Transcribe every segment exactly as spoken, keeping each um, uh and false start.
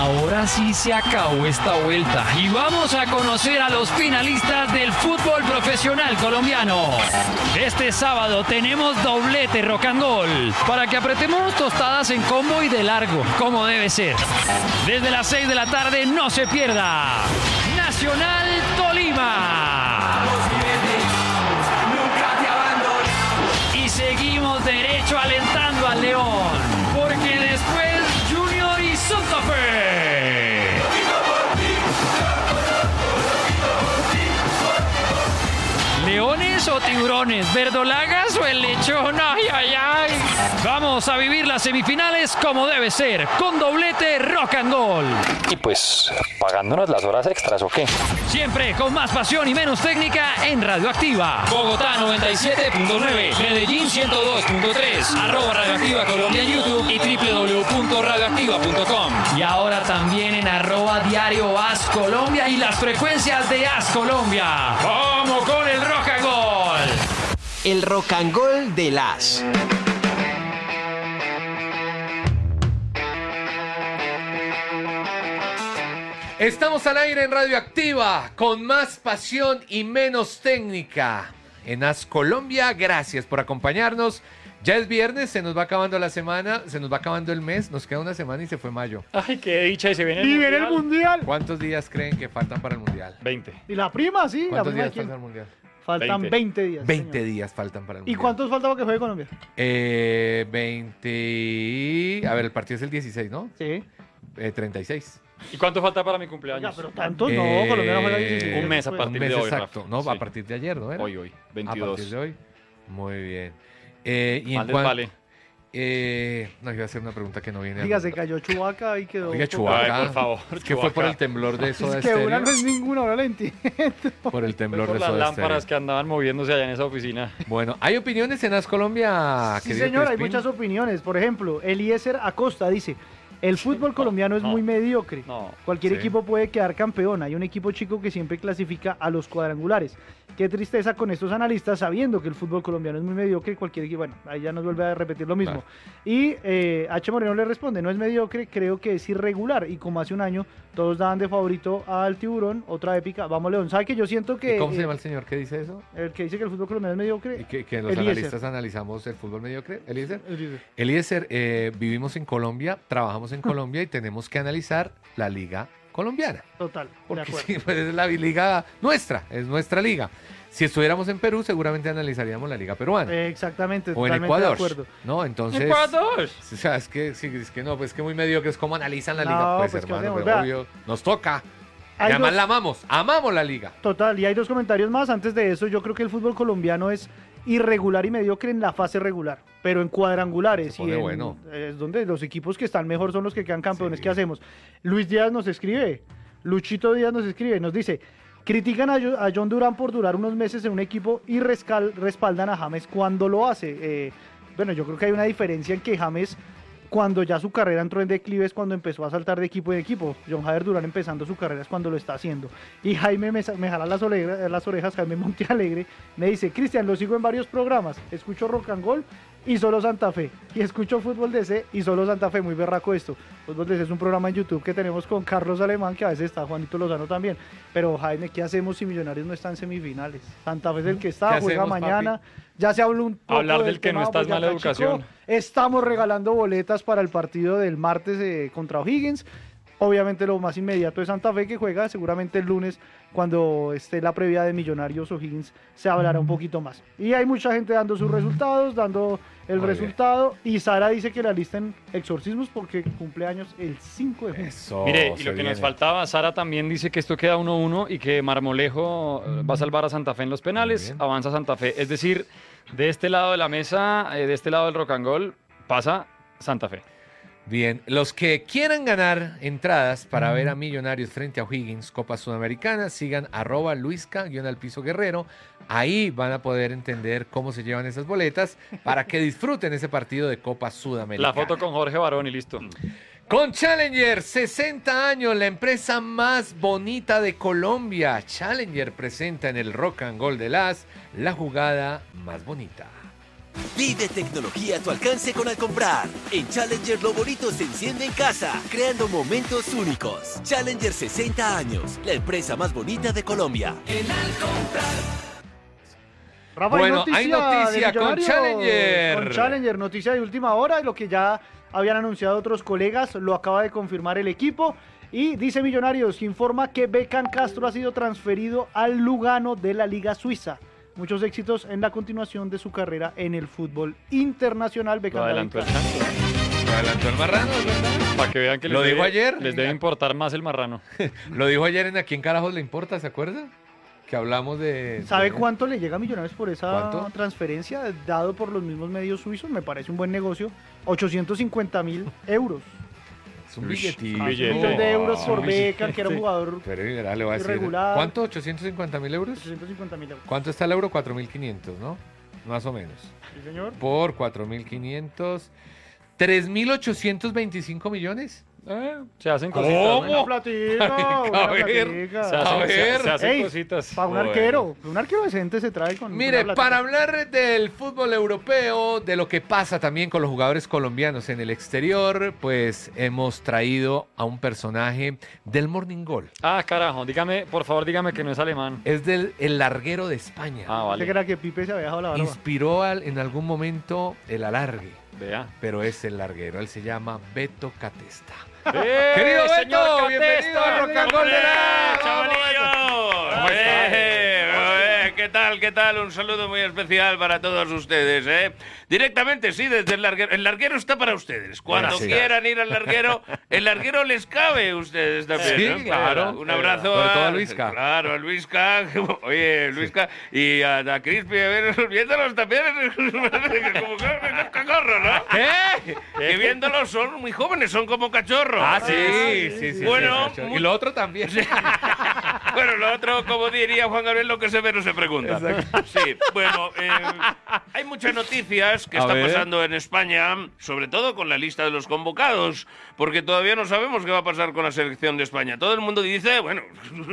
Ahora sí se acabó esta vuelta y vamos a conocer a los finalistas del fútbol profesional colombiano. Este sábado tenemos doblete rock and roll para que apretemos tostadas en combo y de largo, como debe ser. Desde las seis de la tarde no se pierda. Nacional Tolima. Y seguimos derecho alentando al León, porque después Junior y Santa Fe. ¿Leones o tiburones? ¿Verdolagas o el lechón? ¡Ay, ay, ay! Vamos a vivir las semifinales como debe ser, con doblete rock and roll. Y pues, pagándonos las horas extras, ¿o qué? Siempre con más pasión y menos técnica en Radioactiva. Bogotá noventa y siete punto nueve, Medellín ciento dos punto tres, arroba Radioactiva Colombia en YouTube y doble u doble u doble u punto radioactiva punto com. Y ahora también en arroba diario As Colombia y las frecuencias de As Colombia. ¡Vamos con el rock and roll! El rock and roll de las. Estamos al aire en Radioactiva, con más pasión y menos técnica. En As Colombia, gracias por acompañarnos. Ya es viernes, se nos va acabando la semana, se nos va acabando el mes, nos queda una semana y se fue mayo. Ay, qué dicha, y se viene el Y mundial. viene el mundial. ¿Cuántos días creen que faltan para el Mundial? veinte. Y la prima, sí. La ¿Cuántos prima días de quién? faltan para el Mundial? Faltan veinte. veinte días. veinte señor. días faltan para el ¿Y Mundial. cuántos falta para que juegue Colombia? Eh, veinte y... A ver, el partido es el dieciséis, ¿no? Sí. Eh, treinta y seis. ¿Y cuánto falta para mi Oiga, cumpleaños? pero tantos Eh, no, Colombia no juega diecisiete. un mes a pues. Un partir mes de hoy, exacto. Rafa. No, Sí. a partir de ayer, ¿no era? Hoy, hoy, A veintidós. partir de hoy. Muy bien. Eh, y en Mal les cuan- vale. Eh, no, iba a hacer una pregunta que no viene. al Diga, se mundo. cayó Chubaca y quedó. Oiga, Ay, Chubaca. por favor, Es que fue por el temblor de Soda Es que una Stereo. no es ninguna, ahora la entiendo. Por el Fue temblor por de las Soda lámparas Stereo. que andaban moviéndose allá en esa oficina. Bueno, hay opiniones en As Colombia, Sí, querido señor, hay Crispín? muchas opiniones. Por ejemplo, Eliezer Acosta dice: el fútbol colombiano es no. muy mediocre. No. Cualquier Sí. equipo puede quedar campeón. Hay un equipo chico que siempre clasifica a los cuadrangulares. Qué tristeza con estos analistas sabiendo que el fútbol colombiano es muy mediocre. Cualquier equipo, bueno, ahí ya nos vuelve a repetir lo mismo. Claro. Y eh, H. Moreno le responde: no es mediocre, creo que es irregular. Y como hace un año todos daban de favorito al Tiburón, otra épica. Vamos, León. ¿Sabe que yo siento que ¿Y ¿Cómo se eh, llama el señor que dice eso? el que dice que el fútbol colombiano es mediocre? ¿Y que, que los Eliezer. analistas analizamos el fútbol mediocre? ¿Eliezer? Eliezer. Eliezer, eh, vivimos en Colombia, trabajamos en Colombia y tenemos que analizar la liga colombiana. Total, de Porque acuerdo. sí, pues es la liga nuestra, es nuestra liga. Si estuviéramos en Perú, seguramente analizaríamos la liga peruana. Eh, Exactamente, o en totalmente Ecuador. de acuerdo. No, entonces. ¡Ecuador! O sea, es que, sí, es que no, pues que muy mediocre es como analizan la No, liga. Pues, pues, ¿qué hermano, hacemos? pero Vea. obvio, nos toca. Y Hay además dos- la amamos, amamos la liga. Total, y hay dos comentarios más. Antes de eso, yo creo que el fútbol colombiano es irregular y mediocre en la fase regular, pero en cuadrangulares Se y pone en- bueno. es donde los equipos que están mejor son los que quedan campeones. Sí. ¿Qué hacemos? Luis Díaz nos escribe, Luchito Díaz nos escribe, nos dice: critican a, Jo- a John Durán por durar unos meses en un equipo y rescal- respaldan a James cuando lo hace. Eh, bueno, yo creo que hay una diferencia en que James, cuando ya su carrera entró en declive, es cuando empezó a saltar de equipo en equipo. John Javier Durán empezando su carrera es cuando lo está haciendo. Y Jaime me, sa- me jala las, olegra- las orejas, Jaime Montealegre, me dice: Cristian, lo sigo en varios programas, escucho Rock and Roll y solo Santa Fe, y escucho Fútbol D C y solo Santa Fe. Muy berraco esto. Fútbol D C es un programa en YouTube que tenemos con Carlos Alemán, que a veces está Juanito Lozano también. Pero Jaime, ¿qué hacemos si Millonarios no está en semifinales? Santa Fe es el que ¿Qué está, juega hacemos, mañana. papi? Ya se habló un poco Hablar del que no tema está es Boyacá, mala educación. Chico. Estamos regalando boletas para el partido del martes eh, contra O'Higgins. Obviamente lo más inmediato es Santa Fe, que juega seguramente el lunes, cuando esté la previa de Millonarios O'Higgins, se hablará un poquito más. Y hay mucha gente dando sus resultados, dando el Muy resultado. Y Sara dice que la listen exorcismos porque cumple años el cinco de junio. Eso. Mire, y se lo que viene. nos faltaba, Sara también dice que esto queda uno uno y que Marmolejo eh, va a salvar a Santa Fe en los Muy penales, bien. avanza Santa Fe. Es decir, de este lado de la mesa, eh, de este lado del rock and roll, pasa Santa Fe. Bien, los que quieran ganar entradas para ver a Millonarios frente a O'Higgins, Copa Sudamericana, sigan arroba luisca, guión al piso guerrero. Ahí van a poder entender cómo se llevan esas boletas para que disfruten ese partido de Copa Sudamericana. La foto con Jorge Barón y listo. Con Challenger, sesenta años, la empresa más bonita de Colombia. Challenger presenta en el Rock and Roll de las la jugada más bonita. Vive tecnología a tu alcance con Alcomprar. En Challenger lo bonito se enciende en casa, creando momentos únicos. Challenger sesenta años, la empresa más bonita de Colombia. En Alcomprar. Rafa, Bueno, hay noticia de con Millonarios, Challenger. Con Challenger, noticia de última hora, lo que ya habían anunciado otros colegas, lo acaba de confirmar el equipo. Y dice Millonarios, informa que Beckham Castro ha sido transferido al Lugano de la Liga Suiza. Muchos éxitos en la continuación de su carrera en el fútbol internacional. Lo Beckham adelantó el Castro. chancho. Lo adelantó el marrano, ¿es verdad? Para que vean que Lo les dijo debe, ayer. les debe importar más el marrano. Lo dijo ayer en A quién carajos le importa, ¿se acuerda? Que hablamos de... ¿Sabe de- cuánto le llega a Millonarios por esa ¿Cuánto? transferencia dado por los mismos medios suizos? Me parece un buen negocio. ochocientos cincuenta mil euros. Es un Ush, billetito. un Un billete. millón de euros por un Beckham, que era un jugador Pero mira, le voy a decir. Irregular. ¿Cuánto? ¿ochocientos cincuenta mil euros? ochocientos cincuenta mil euros. ¿Cuánto está el euro? cuatro mil quinientos, ¿no? Más o menos. Sí, señor. Por cuatro mil quinientos. ¿tres mil ochocientos veinticinco millones? Eh, se hacen ¿Cómo? cositas. Buena ¿no? platica, A buena ver, platica. Se A hacen, se- ver. se hacen Ey, cositas. Para un Bueno. arquero, un arquero decente se trae con. Mire, una para platica. hablar del fútbol europeo, de lo que pasa también con los jugadores colombianos en el exterior, pues hemos traído a un personaje del Morning Goal. Ah, carajo, dígame, por favor, dígame que no es alemán. Es del el larguero de España. Ah, Pensé que vale. era que Pipe se había dejado la barba. Inspiró al- en algún momento el alargue, Vea. pero es el larguero. Él se llama Beto Catesta. ¡Eh, Querido Beto, señor bienvenido Catesta! a Rock and Roll de la- ¡Chavalillo! ¿Cómo estás? Eh, eh, ¿Qué tal, qué tal? Un saludo muy especial para todos ustedes, ¿eh? Directamente, sí, desde el larguero. El larguero está para ustedes. Cuando Gracias. quieran ir al larguero, el larguero les cabe a ustedes también, Sí, ¿no? claro. Un abrazo Sobre todo a a Luisca. Claro, a Luisca. Oye, Luisca. Y a, a Crispy, a ver, viéndolos también. Como que cacorro, ¿no? ¿Qué? Que viéndolos son muy jóvenes, son como cachorros. Ah, sí, sí, sí. Bueno, sí, muy- y lo otro también. Bueno, lo otro, como diría Juan Gabriel, lo que se ve no se pregunta. Sí, bueno, eh, hay muchas noticias que A están ver. pasando en España, sobre todo con la lista de los convocados, porque todavía no sabemos qué va a pasar con la selección de España. Todo el mundo dice, bueno,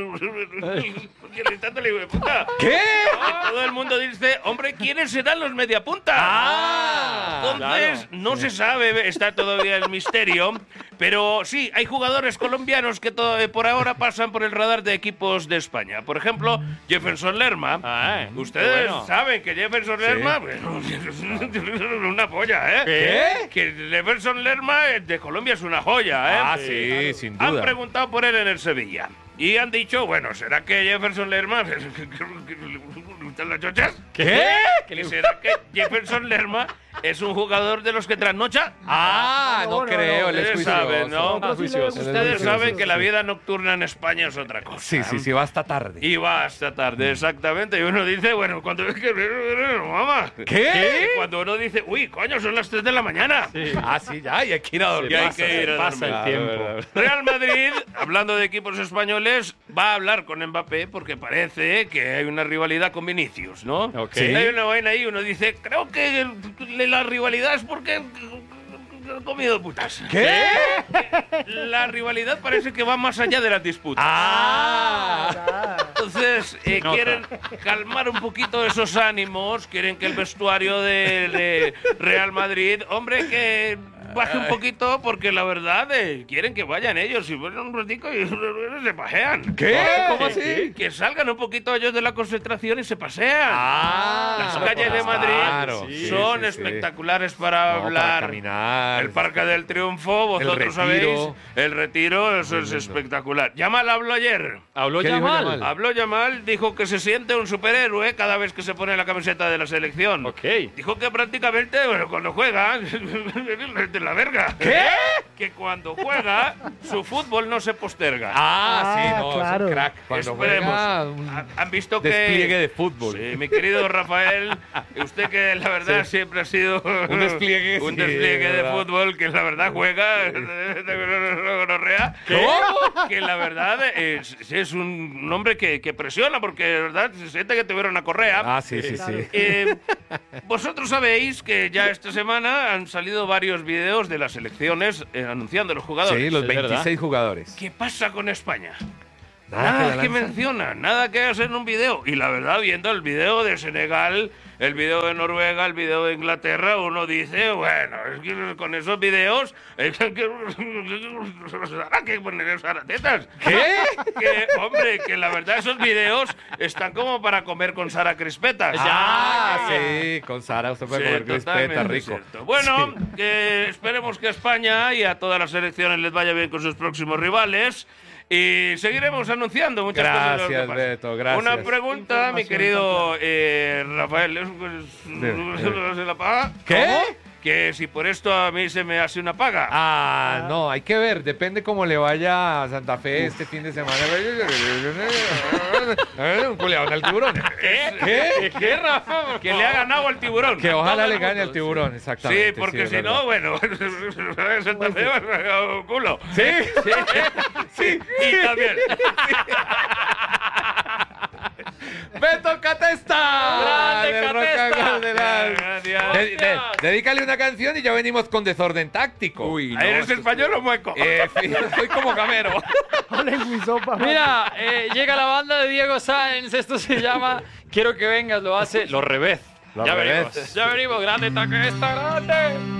¿qué le está dando, hijo de puta? ¿Qué? No, todo el mundo dice, hombre, ¿quiénes serán los mediapuntas? Ah, Entonces, no se sabe, está todavía el misterio, pero sí, hay jugadores colombianos que to- eh, por ahora pasan por el radar de equipos de España. Por ejemplo, Jefferson Lerma. Ah, Ustedes qué bueno. saben que Jefferson Lerma, bueno, una polla, ¿eh? ¿Qué? Que Jefferson Lerma eh, de Colombia es una joya, ¿eh? Ah, sí, sin Han duda. preguntado por él en el Sevilla. Y han dicho, bueno, ¿será que Jefferson Lerma... ¿Le gustan las chochas? ¿Qué? ¿Y será que Jefferson Lerma es un jugador de los que trasnocha? Ah, no, No, no, no, creo, él es Ustedes juicioso. saben, ¿no? Nosotros sí le juicioso. gusta. Ustedes Sí, saben sí, que sí. la vida nocturna en España es otra cosa. Sí, sí, sí, va hasta tarde. Y va hasta tarde, exactamente. Y uno dice, bueno, cuando es que... Mamá. ¿Qué? Y cuando uno dice, uy, coño, son las tres de la mañana. Ah, sí, ya, y hay que ir a dormir. Y hay pasa, que ir se a pasa dormir. el tiempo. Real Madrid, hablando de equipos españoles, va a hablar con Mbappé porque parece que hay una rivalidad con Vinicius, ¿no? Ok. Sí. Hay una vaina ahí, uno dice, creo que el- la rivalidad es porque han comido putas. ¿Qué? La rivalidad parece que va más allá de las disputas. Ah. Ah, Entonces, eh, Nota. quieren calmar un poquito esos ánimos, quieren que el vestuario de, de Real Madrid, hombre, que baje un poquito, porque la verdad, eh, quieren que vayan ellos y vuelven un ratico y se pasean. ¿Qué? ¿Cómo Que- así? Que salgan un poquito ellos de la concentración y se pasean. Ah, Las calles de Madrid claro, sí, son sí, sí. espectaculares para No, hablar. para caminar. El Parque del Triunfo, vosotros Retiro. sabéis. El retiro, eso Muy es lindo. espectacular. Yamal habló ayer. Habló ¿Qué ya dijo mal. Yamal? Habló Yamal, dijo que se siente un superhéroe cada vez que se pone la camiseta de la selección. Ok. Dijo que prácticamente, bueno, cuando juega, es de la verga. ¿Qué? Que cuando juega, su fútbol no se posterga. Ah, sí, Ah, no, claro. es un crack. Cuando Esperemos. juega, un Ha- Han visto que... despliegue de fútbol. Sí, mi querido Rafael, usted que la verdad Sí. siempre ha sido Un despliegue, un sí, despliegue de de verdad. fútbol, que la verdad juega de gonorrea, ¿Cómo? que la verdad es, es un hombre que, que presiona, porque de verdad se siente que tuviera una correa. Ah, sí, sí, sí. Eh, vosotros sabéis que ya esta semana han salido varios videos de las elecciones eh, anunciando los jugadores. Sí, los Es verdad. veintiséis jugadores. ¿Qué pasa con España? Nada Nada que que la lanzan. menciona, nada que hacer en un video. Y la verdad, viendo el video de Senegal, el video de Noruega, el video de Inglaterra, uno dice, bueno, es que con esos videos hay que, hay que poner tetas. ¿Qué? Que, hombre, que la verdad esos videos están como para comer con Sara Crispetas. Ah, sí, con Sara usted puede Sí, comer crispeta, totalmente rico. cierto. Bueno, que esperemos que a España y a todas las selecciones les vaya bien con sus próximos rivales. Y seguiremos anunciando muchas cosas. de lo que Gracias, pasa. Beto, gracias. Una pregunta, mi querido eh, Rafael. ¿Se la paga? ¿Qué? ¿Cómo? Que si por esto a mí se me hace una paga. Ah, no, hay que ver, depende cómo le vaya a Santa Fe este fin de semana. Un culeado al tiburón. ¿Qué? ¿Qué? ¿Qué, Rafa? Que le ha ganado al tiburón. Que ojalá le gane al tiburón, exactamente. Sí, porque es si verdad. no, bueno, Santa Fe va a culo. ¿Sí? Sí, sí. Y también. ¡Beto Catesta! ¡Grande, del Catesta! Rock and Roll de las- Gracias. De- de- dedícale una canción y ya venimos con Desorden Táctico. Uy, no, ¿Eres esto es- español o mueco? Eh, sí, soy como Camero. Hola, en Wisopa. Mira, eh, llega la banda de Diego Sáenz, esto se llama Quiero que vengas, lo hace Los Revés. Los ya Revés. venimos, ya venimos, grande taca esta, grande.